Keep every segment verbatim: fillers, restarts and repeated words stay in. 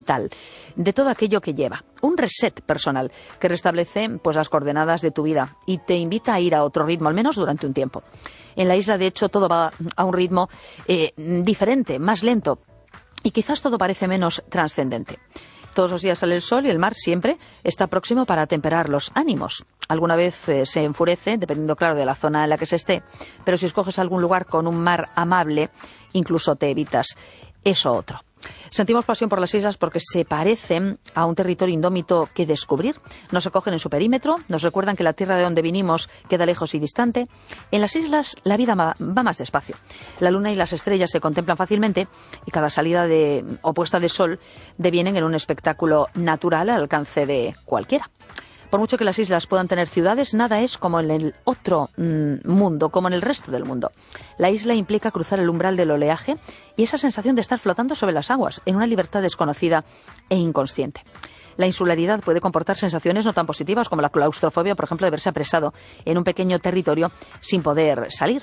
vital, de todo aquello que lleva. Un reset personal que restablece pues las coordenadas de tu vida y te invita a ir a otro ritmo, al menos durante un tiempo. En la isla, de hecho, todo va a un ritmo eh, diferente, más lento, y quizás todo parece menos trascendente. Todos los días sale el sol y el mar siempre está próximo para temperar los ánimos. Alguna vez eh, se enfurece, dependiendo, claro, de la zona en la que se esté, pero si escoges algún lugar con un mar amable, incluso te evitas eso otro. Sentimos pasión por las islas porque se parecen a un territorio indómito que descubrir. Nos acogen en su perímetro, nos recuerdan que la tierra de donde vinimos queda lejos y distante. En las islas la vida va más despacio. La luna y las estrellas se contemplan fácilmente y cada salida de, o puesta de sol devienen en un espectáculo natural al alcance de cualquiera. Por mucho que las islas puedan tener ciudades, nada es como en el otro mmm, mundo, como en el resto del mundo. La isla implica cruzar el umbral del oleaje y esa sensación de estar flotando sobre las aguas, en una libertad desconocida e inconsciente. La insularidad puede comportar sensaciones no tan positivas como la claustrofobia, por ejemplo, de verse apresado en un pequeño territorio sin poder salir.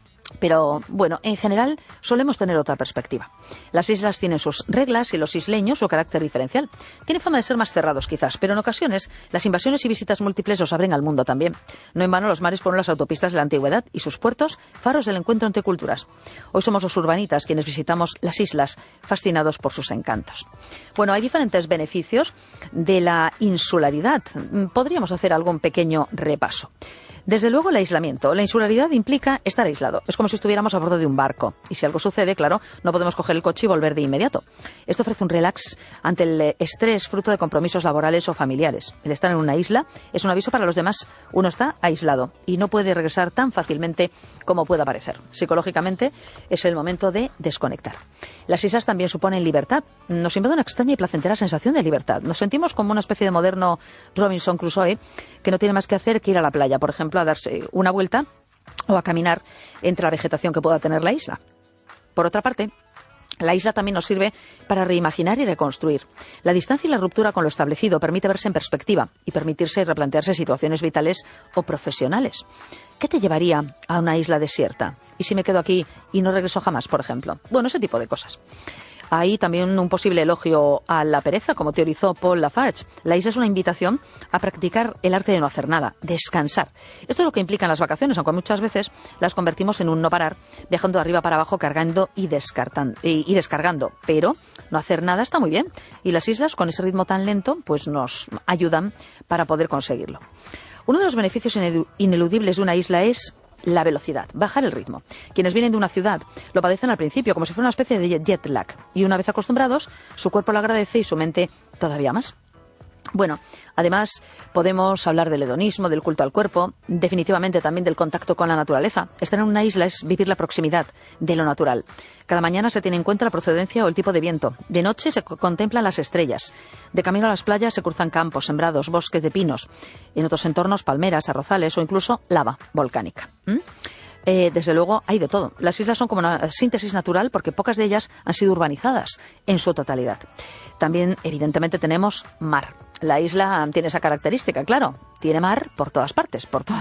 Pero, bueno, en general solemos tener otra perspectiva. Las islas tienen sus reglas y los isleños su carácter diferencial. Tienen fama de ser más cerrados, quizás, pero en ocasiones las invasiones y visitas múltiples los abren al mundo también. No en vano los mares fueron las autopistas de la antigüedad y sus puertos faros del encuentro entre culturas. Hoy somos los urbanitas quienes visitamos las islas, fascinados por sus encantos. Bueno, hay diferentes beneficios de la insularidad. Podríamos hacer algún pequeño repaso. Desde luego, el aislamiento. La insularidad implica estar aislado. Es como si estuviéramos a bordo de un barco. Y si algo sucede, claro, no podemos coger el coche y volver de inmediato. Esto ofrece un relax ante el estrés fruto de compromisos laborales o familiares. El estar en una isla es un aviso para los demás. Uno está aislado y no puede regresar tan fácilmente como pueda parecer. Psicológicamente es el momento de desconectar. Las islas también suponen libertad. Nos invade una extraña y placentera sensación de libertad. Nos sentimos como una especie de moderno Robinson Crusoe que no tiene más que hacer que ir a la playa, por ejemplo, a darse una vuelta o a caminar entre la vegetación que pueda tener la isla. Por otra parte, la isla también nos sirve para reimaginar y reconstruir. La distancia y la ruptura con lo establecido permite verse en perspectiva y permitirse replantearse situaciones vitales o profesionales. ¿Qué te llevaría a una isla desierta? ¿Y si me quedo aquí y no regreso jamás, por ejemplo? Bueno, ese tipo de cosas. Hay también un posible elogio a la pereza, como teorizó Paul Lafarge. La isla es una invitación a practicar el arte de no hacer nada, descansar. Esto es lo que implican las vacaciones, aunque muchas veces las convertimos en un no parar, viajando de arriba para abajo, cargando y, descartando, y, y descargando. Pero no hacer nada está muy bien. Y las islas, con ese ritmo tan lento, pues nos ayudan para poder conseguirlo. Uno de los beneficios ineludibles de una isla es la velocidad, bajar el ritmo. Quienes vienen de una ciudad lo padecen al principio como si fuera una especie de jet lag y una vez acostumbrados su cuerpo lo agradece y su mente todavía más. Bueno, además podemos hablar del hedonismo, del culto al cuerpo, definitivamente también del contacto con la naturaleza. Estar en una isla es vivir la proximidad de lo natural. Cada mañana se tiene en cuenta la procedencia o el tipo de viento. De noche se contemplan las estrellas. De camino a las playas se cruzan campos, sembrados, bosques de pinos. En otros entornos, palmeras, arrozales o incluso lava volcánica. ¿Mm? Eh, desde luego hay de todo. Las islas son como una síntesis natural porque pocas de ellas han sido urbanizadas en su totalidad. También, evidentemente, tenemos mar. La isla tiene esa característica, claro. Tiene mar por todas partes, por to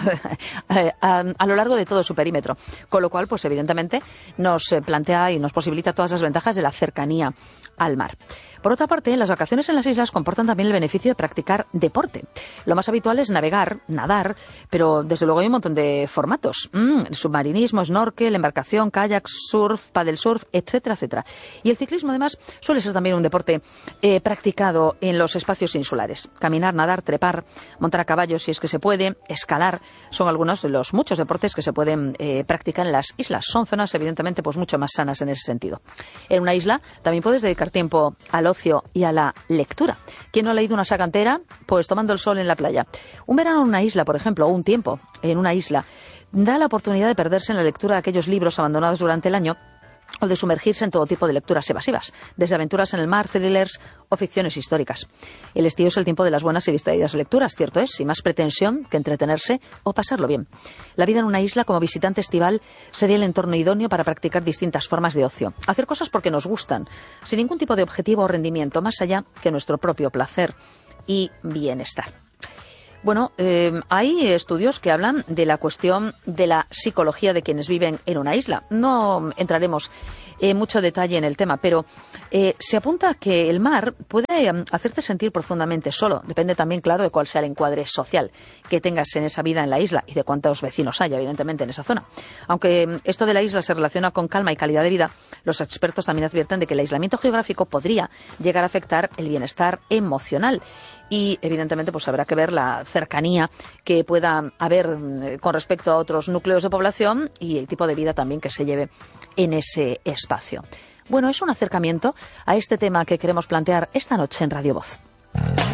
a, a lo largo de todo su perímetro. Con lo cual, pues evidentemente, nos plantea y nos posibilita todas las ventajas de la cercanía al mar. Por otra parte, las vacaciones en las islas comportan también el beneficio de practicar deporte. Lo más habitual es navegar, nadar, pero desde luego hay un montón de formatos. Mm, submarinismo, snorkel, embarcación, kayak, surf, paddle surf, etcétera, etcétera. Y el ciclismo, además, suele ser también un deporte eh, practicado en los espacios insulares. Caminar, nadar, trepar, montar a caballo si es que se puede, escalar, son algunos de los muchos deportes que se pueden eh, practicar en las islas. Son zonas, evidentemente, pues mucho más sanas en ese sentido. En una isla también puedes dedicar tiempo al ocio y a la lectura. ¿Quién no ha leído una saga entera? Pues tomando el sol en la playa. Un verano en una isla, por ejemplo, o un tiempo en una isla, da la oportunidad de perderse en la lectura de aquellos libros abandonados durante el año o de sumergirse en todo tipo de lecturas evasivas, desde aventuras en el mar, thrillers o ficciones históricas. El estío es el tiempo de las buenas y distraídas lecturas, cierto es, sin más pretensión que entretenerse o pasarlo bien. La vida en una isla como visitante estival sería el entorno idóneo para practicar distintas formas de ocio. Hacer cosas porque nos gustan, sin ningún tipo de objetivo o rendimiento, más allá que nuestro propio placer y bienestar. Bueno, eh, hay estudios que hablan de la cuestión de la psicología de quienes viven en una isla. No entraremos eh, mucho detalle en el tema, pero eh, se apunta que el mar puede um, hacerte sentir profundamente solo. Depende también, claro, de cuál sea el encuadre social que tengas en esa vida en la isla y de cuántos vecinos haya, evidentemente, en esa zona. Aunque um, esto de la isla se relaciona con calma y calidad de vida, los expertos también advierten de que el aislamiento geográfico podría llegar a afectar el bienestar emocional. Y, evidentemente, pues habrá que ver la cercanía que pueda haber um, con respecto a otros núcleos de población y el tipo de vida también que se lleve en ese espacio. Bueno, es un acercamiento a este tema que queremos plantear esta noche en Radio Voz.